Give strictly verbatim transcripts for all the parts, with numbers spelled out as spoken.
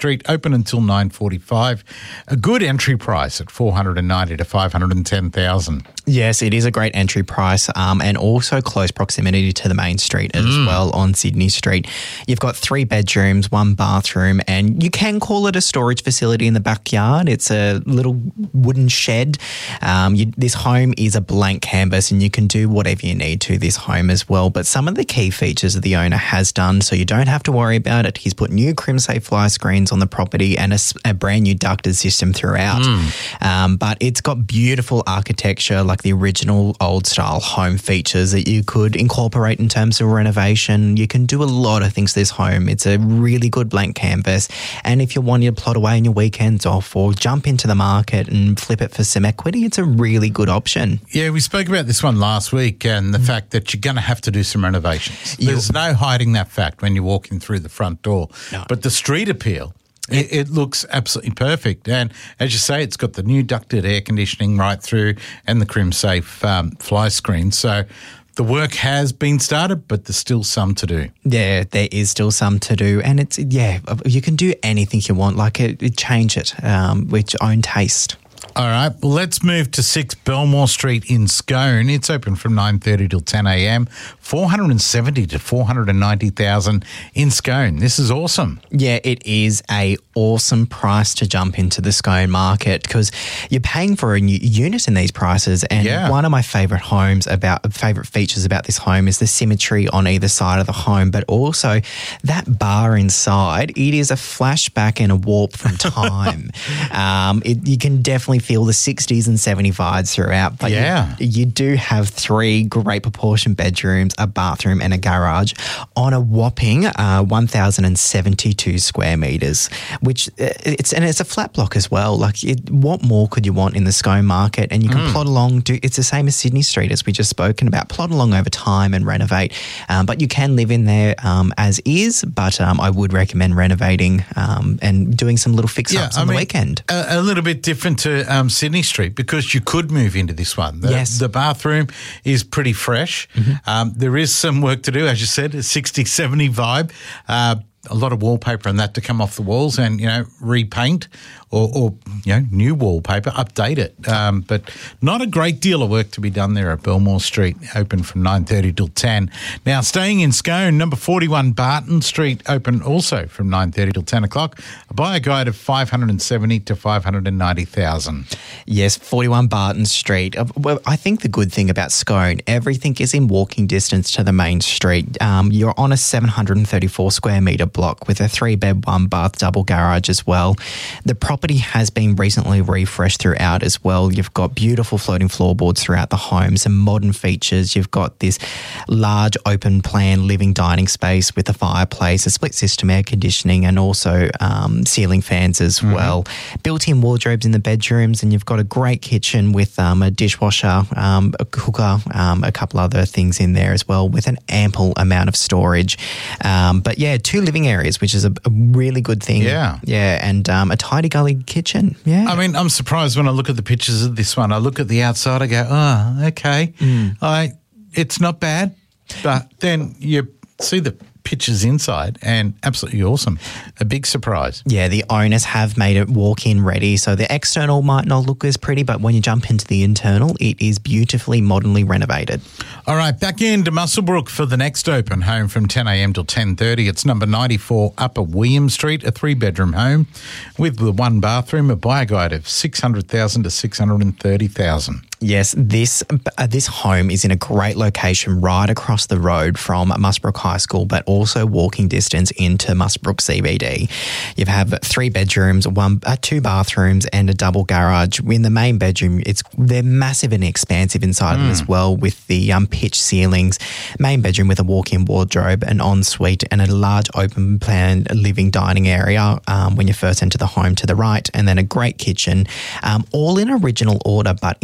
Street, open until nine forty-five. A good entry price at four hundred ninety thousand to five hundred ten thousand. Yes, it is a great entry price um, and also close proximity to the main street as mm. well on Sydney Street. You've got three bedrooms, one bathroom, and you can call it a storage facility in the backyard. It's a little wooden shed. Um, you, this home is a blank canvas and you can do whatever you need to this home as well. But some of the key features that the owner has done, so you don't have to worry about it. He's put new CrimSafe fly screens on the property and a, a brand new ducted system throughout. Mm. Um, but it's got beautiful architecture, like the original old style home features that you could incorporate in terms of renovation. You can do a lot of things to this home. It's a really good blank canvas. And if you want to plot away on your weekends off or jump into the market and flip it for some equity, it's a really good option. Yeah, we spoke about this one last week and the mm. fact that you're going to have to do some renovations. There's you, no hiding that fact when you're walking through the front door. No. But the street appeal, It, it looks absolutely perfect. And as you say, it's got the new ducted air conditioning right through and the CrimSafe um, fly screen. So the work has been started, but there's still some to do. Yeah, there is still some to do. And it's, yeah, you can do anything you want, like it, it change it um, with your own taste. All right, well, let's move to six Belmore Street in Scone. It's open from nine thirty till ten a.m. four hundred seventy thousand to four hundred ninety thousand in Scone. This is awesome. Yeah, it is a awesome price to jump into the Scone market because you're paying for a new unit in these prices. And yeah. one of my favourite homes about favourite features about this home is the symmetry on either side of the home, but also that bar inside. It is a flashback and a warp from time. um, it, you can definitely feel the sixties and seventies vibes throughout. But yeah. you, you do have three great proportion bedrooms, a bathroom and a garage on a whopping uh, one thousand seventy-two square metres, which it's and it's a flat block as well. Like, it, what more could you want in the Scone market? And you can mm. plot along. Do, it's the same as Sydney Street, as we just spoken about. Plot along over time and renovate. Um, but you can live in there um, as is, but um, I would recommend renovating um, and doing some little fix-ups yeah, on I the mean, weekend. A, a little bit different to um, Sydney Street because you could move into this one. The, yes. The bathroom is pretty fresh. Mm-hmm. Um, there is some work to do, as you said, a sixty seventy vibe. Uh, a lot of wallpaper and that to come off the walls and, you know, repaint or, or you know, new wallpaper, update it. Um, but not a great deal of work to be done there at Belmore Street, open from nine thirty till ten. Now, staying in Scone, number forty-one Barton Street, open also from nine thirty till ten o'clock. A buyer guide of five hundred seventy thousand to five hundred ninety thousand. Yes, forty-one Barton Street. Well, I think the good thing about Scone, everything is in walking distance to the main street. Um, you're on a seven hundred thirty-four square metre block with a three-bed, one-bath double garage as well. The property has been recently refreshed throughout as well. You've got beautiful floating floorboards throughout the home, some modern features. You've got this large open plan living dining space with a fireplace, a split system air conditioning and also um, ceiling fans as mm-hmm. well. Built-in wardrobes in the bedrooms, and you've got a great kitchen with um, a dishwasher, um, a cooker, um, a couple other things in there as well with an ample amount of storage. Um, but yeah, two living areas, which is a, a really good thing. Yeah. Yeah, and um, a tidy gully kitchen. Yeah. I mean, I'm surprised when I look at the pictures of this one. I look at the outside, I go, oh, okay. Mm. I, it's not bad. But then you see the pictures inside and absolutely awesome. A big surprise. Yeah, the owners have made it walk-in ready. So the external might not look as pretty, but when you jump into the internal, it is beautifully modernly renovated. All right, back into Muswellbrook for the next open home from ten a.m. till ten thirty. It's number ninety-four Upper William Street, a three-bedroom home with the one bathroom, a buyer guide of six hundred thousand dollars to six hundred thirty thousand dollars. Yes, this uh, this home is in a great location right across the road from Muswellbrook High School, but also walking distance into Muswellbrook C B D. You have three bedrooms, one, uh, two bathrooms, and a double garage. In the main bedroom, it's they're massive and expansive inside mm. them as well, with the um, pitch ceilings. Main bedroom with a walk-in wardrobe, an ensuite, and a large open plan living dining area um, when you first enter the home to the right, and then a great kitchen, um, all in original order, but in a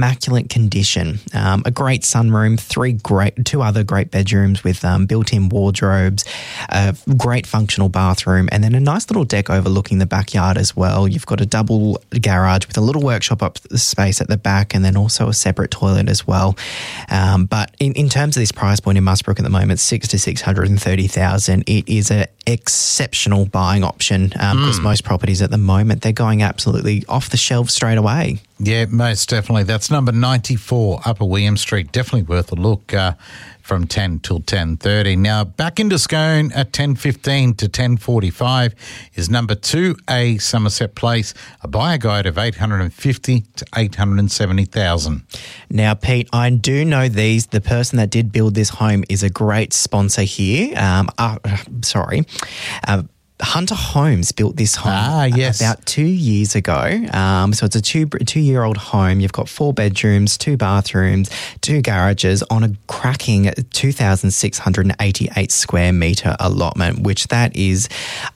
immaculate condition. Um, a great sunroom, three great, two other great bedrooms with um, built-in wardrobes, a great functional bathroom, and then a nice little deck overlooking the backyard as well. You've got a double garage with a little workshop up the space at the back, and then also a separate toilet as well. Um, but in, in terms of this price point in Musbrook at the moment, six to six hundred and thirty thousand, it is an exceptional buying option um, mm. because most properties at the moment they're going absolutely off the shelves straight away. Yeah, most definitely. That's number ninety-four, Upper William Street. Definitely worth a look uh, from ten till ten thirty. Now, back into Scone at ten fifteen to ten forty-five is number two A, Somerset Place, a buyer guide of eight hundred fifty to eight hundred seventy thousand. Now, Pete, I do know these. The person that did build this home is a great sponsor here. Um, uh, sorry. Uh, Hunter Homes built this home ah, yes. about two years ago. Um, so it's a two, two-year-old home. You've got four bedrooms, two bathrooms, two garages on a cracking two thousand six hundred eighty-eight square metre allotment, which that is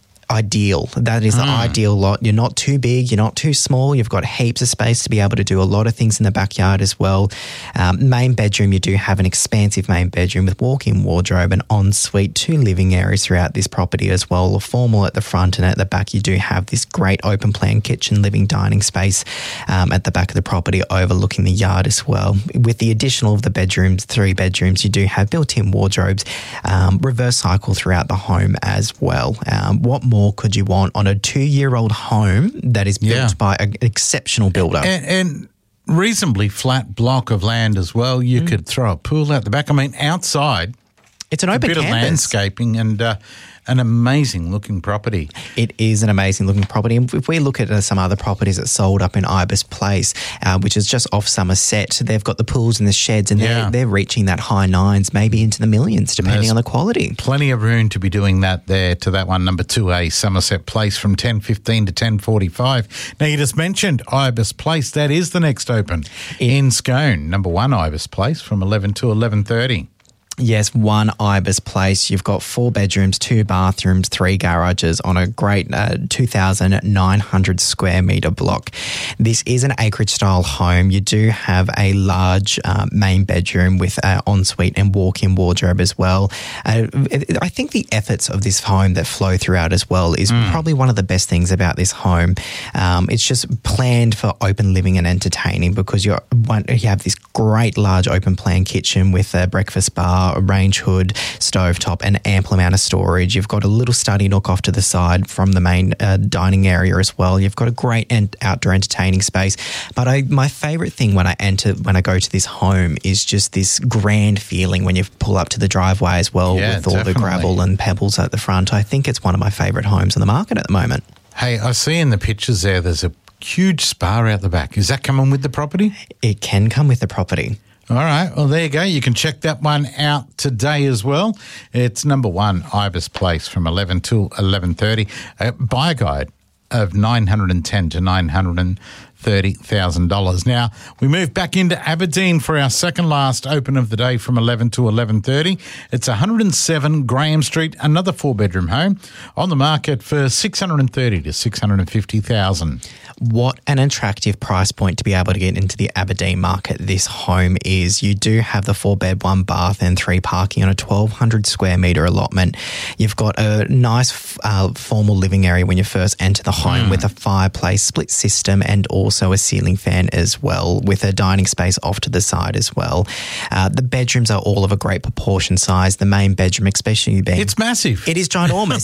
ideal. That is the mm. ideal lot. You're not too big. You're not too small. You've got heaps of space to be able to do a lot of things in the backyard as well. Um, main bedroom, you do have an expansive main bedroom with walk-in wardrobe and ensuite, two living areas throughout this property as well. A formal at the front, and at the back you do have this great open plan kitchen, living, dining space um, at the back of the property overlooking the yard as well. With the additional of the bedrooms, three bedrooms, you do have built-in wardrobes, um, reverse cycle throughout the home as well. Um, what more could you want on a two-year-old home that is built yeah. by an exceptional builder? And, and reasonably flat block of land as well. You mm. could throw a pool out the back. I mean, outside, it's an open a bit canvas. of landscaping and uh, an amazing-looking property. It is an amazing-looking property. And if we look at uh, some other properties that sold up in Ibis Place, uh, which is just off Somerset, they've got the pools and the sheds, and yeah. they're, they're reaching that high nines, maybe into the millions, depending There's on the quality. Plenty of room to be doing that there to that one, number two A, Somerset Place, from ten fifteen to ten forty-five. Now, you just mentioned Ibis Place. That is the next open it, in Scone, number one Ibis Place, from eleven to eleven thirty. Yes, one Ibis Place. You've got four bedrooms, two bathrooms, three garages on a great uh, two thousand nine hundred square metre block. This is an acreage-style home. You do have a large uh, main bedroom with an ensuite and walk-in wardrobe as well. Uh, I think the efforts of this home that flow throughout as well is mm. probably one of the best things about this home. Um, it's just planned for open living and entertaining because you're, you have this great large open plan kitchen with a breakfast bar, a range hood, stovetop, and ample amount of storage. You've got a little study nook off to the side from the main uh, dining area as well. You've got a great ent- outdoor entertaining space. But I, my favourite thing when I enter, when I go to this home, is just this grand feeling when you pull up to the driveway as well yeah, with all definitely. the gravel and pebbles at the front. I think it's one of my favourite homes on the market at the moment. Hey, I see in the pictures there, there's a huge spa out the back. Is that coming with the property? It can come with the property. All right. Well, there you go. You can check that one out today as well. It's number one Ibis Place from eleven to eleven thirty. A buyer guide of nine hundred ten to nine hundred thirty thousand dollars. Now, we move back into Aberdeen for our second last open of the day from eleven to eleven thirty. It's one hundred seven Graham Street, another four-bedroom home on the market for six hundred thirty to six hundred fifty thousand dollars. What an attractive price point to be able to get into the Aberdeen market this home is. You do have the four bed, one bath and three parking on a twelve hundred square metre allotment. You've got a nice uh, formal living area when you first enter the home mm. with a fireplace, split system, and also a ceiling fan as well, with a dining space off to the side as well. Uh, the bedrooms are all of a great proportion size. The main bedroom, especially being... It's massive. It is ginormous.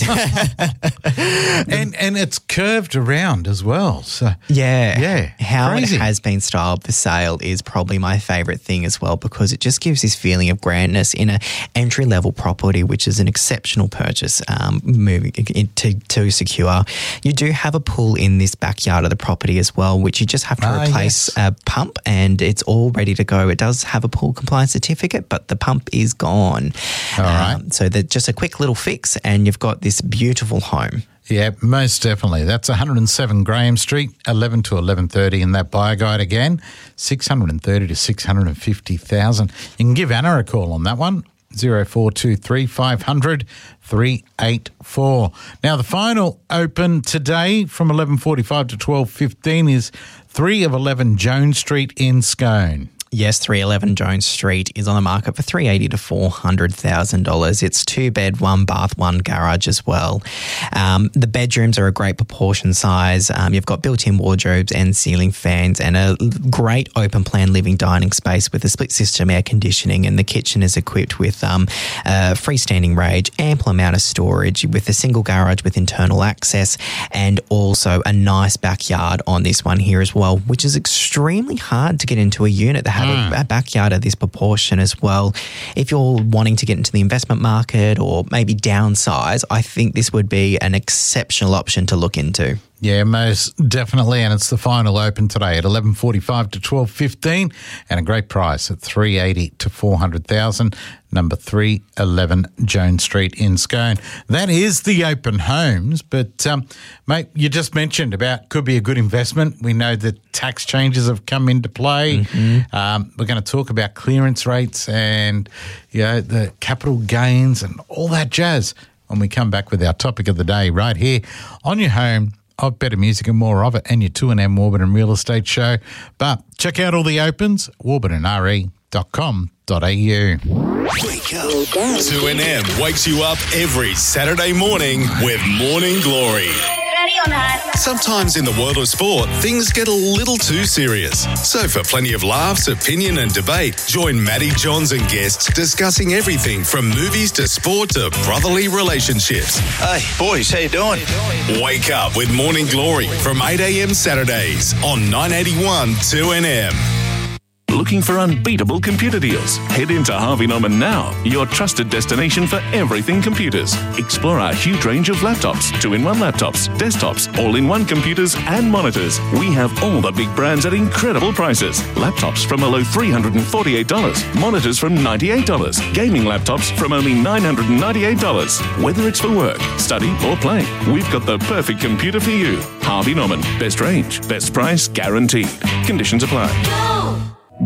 and and it's curved around as well. So Yeah. Yeah. How Crazy. It has been styled for sale is probably my favourite thing as well, because it just gives this feeling of grandness in an entry-level property, which is an exceptional purchase um, moving to, to secure. You do have a pool in this backyard of the property as well, which you just have to ah, replace yes. a pump and it's all ready to go. It does have a pool compliance certificate, but the pump is gone. All right. Um, so that just a quick little fix and you've got this beautiful home. Yeah, most definitely. That's one hundred seven Graham Street, eleven to eleven thirty, and that buyer guide again, six hundred thirty to six hundred fifty thousand. You can give Anna a call on that one. zero four two three five hundred three eight four. Now, the final open today from eleven forty-five to twelve fifteen is three of eleven Jones Street in Scone. Yes, three eleven Jones Street is on the market for three hundred eighty thousand to four hundred thousand dollars. It's two bed, one bath, one garage as well. Um, the bedrooms are a great proportion size. Um, you've got built-in wardrobes and ceiling fans and a great open plan living dining space with a split system air conditioning, and the kitchen is equipped with um, a freestanding range, ample amount of storage with a single garage with internal access, and also a nice backyard on this one here as well, which is extremely hard to get into a unit that have mm. a, a backyard of this proportion as well. If you're wanting to get into the investment market or maybe downsize, I think this would be an exceptional option to look into. Yeah, most definitely, and it's the final open today at eleven forty-five to twelve fifteen, and a great price at three hundred eighty thousand to four hundred thousand dollars, number three eleven Jones Street in Scone. That is the open homes, but um, mate, you just mentioned about could be a good investment. We know that tax changes have come into play. Mm-hmm. Um, we're going to talk about clearance rates and you know the capital gains and all that jazz when we come back with our topic of the day right here on your home of better music and more of it, and your two N M Warburton Real Estate Show. But check out all the opens, warburton r e dot com dot a u. Wake up. two N M wakes you up every Saturday morning with Morning Glory. Ready or not? Sometimes in the world of sport, things get a little too serious. So for plenty of laughs, opinion and debate, join Matty Johns and guests discussing everything from movies to sport to brotherly relationships. Hey, boys, how you doing? Wake up with Morning Glory from eight a.m. Saturdays on nine eighty-one two N M. Looking for unbeatable computer deals? Head into Harvey Norman now, your trusted destination for everything computers. Explore our huge range of laptops, two-in-one laptops, desktops, all-in-one computers and monitors. We have all the big brands at incredible prices. Laptops from a low three hundred forty-eight dollars, monitors from ninety-eight dollars, gaming laptops from only nine hundred ninety-eight dollars. Whether it's for work, study or play, we've got the perfect computer for you. Harvey Norman, best range, best price guaranteed. Conditions apply. Go!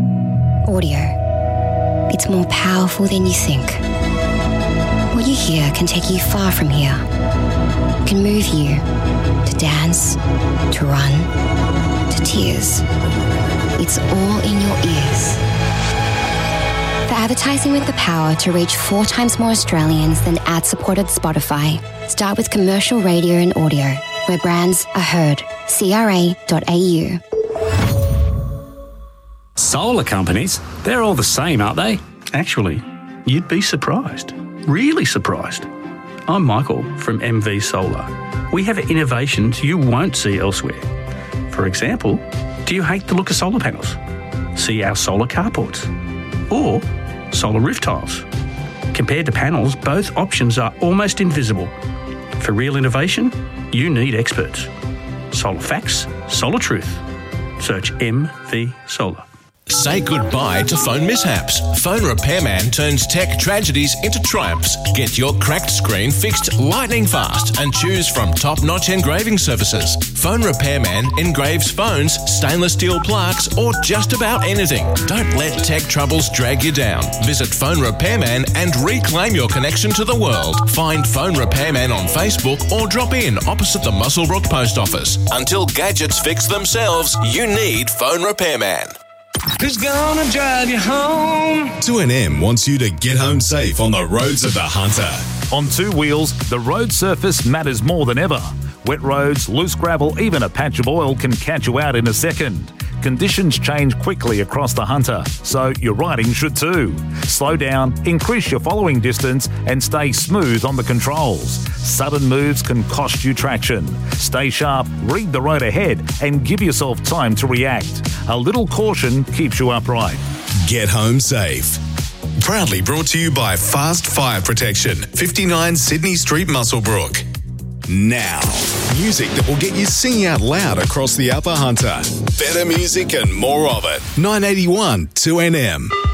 Audio. It's more powerful than you think. What you hear can take you far from here. Can move you to dance, to run, to tears. It's all in your ears. For advertising with the power to reach four times more Australians than ad-supported Spotify, start with commercial radio and audio, where brands are heard. c r a dot a u. Solar companies, they're all the same, aren't they? Actually, you'd be surprised. Really surprised. I'm Michael from M V Solar. We have innovations you won't see elsewhere. For example, do you hate the look of solar panels? See our solar carports. Or solar roof tiles. Compared to panels, both options are almost invisible. For real innovation, you need experts. Solar facts, solar truth. Search M V Solar. Say goodbye to phone mishaps. Phone Repairman turns tech tragedies into triumphs. Get your cracked screen fixed lightning fast and choose from top-notch engraving services. Phone Repairman engraves phones, stainless steel plaques, or just about anything. Don't let tech troubles drag you down. Visit Phone Repairman and reclaim your connection to the world. Find Phone Repairman on Facebook or drop in opposite the Muswellbrook Post Office. Until gadgets fix themselves, you need Phone Repairman. Who's gonna drive you home? two N M wants you to get home safe on the roads of the Hunter. On two wheels, the road surface matters more than ever. Wet roads, loose gravel, even a patch of oil can catch you out in a second. Conditions change quickly across the Hunter, so your riding should too. Slow down, increase your following distance, and stay smooth on the controls. Sudden moves can cost you traction. Stay sharp, read the road ahead, and give yourself time to react. A little caution keeps you upright. Get home safe. Proudly brought to you by Fast Fire Protection, fifty-nine Sydney Street, Muswellbrook. Now, music that will get you singing out loud across the Upper Hunter. Better music and more of it. nine eighty-one two N M.